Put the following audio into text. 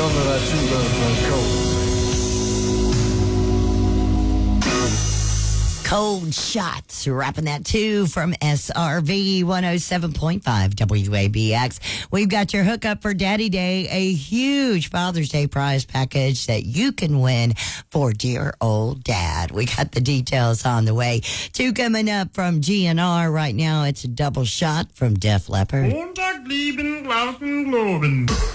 under that shoe coat. Cold Shots, wrapping that too from SRV 107.5 WABX. We've got your hookup for Daddy Day, a huge Father's Day prize package that you can win for dear old dad. We got the details on the way. Two coming up from GNR right now. It's a double shot from Def Leppard.